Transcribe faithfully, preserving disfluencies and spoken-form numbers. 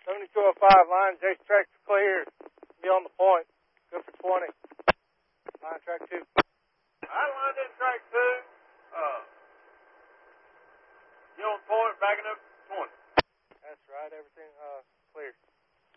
seventy-two oh five, line, Jason tractor clear. Be on the point. Good for twenty. Line track two. I lined in track two. Uh, you on point, backing up